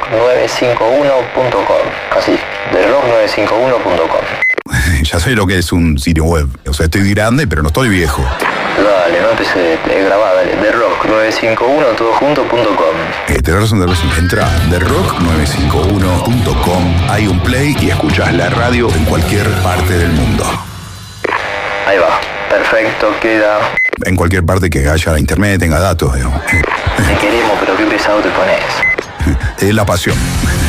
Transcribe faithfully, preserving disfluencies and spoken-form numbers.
nueve cinco uno punto com. Así, the rock nueve cinco uno punto com. Ya sé lo que es un sitio web. O sea, estoy grande, pero no estoy viejo. Dale, no empecé, eh, grabá, dale. the rock nueve cinco uno todo junto punto com. Eh, tenés razón, tenés razón. Entra a the rock nueve cinco uno punto com. Hay un play y escuchás la radio en cualquier parte del mundo. Ahí va, perfecto, queda. En cualquier parte que haya internet, tenga datos, digamos. Te queremos, pero qué pesado te pones. Es la pasión.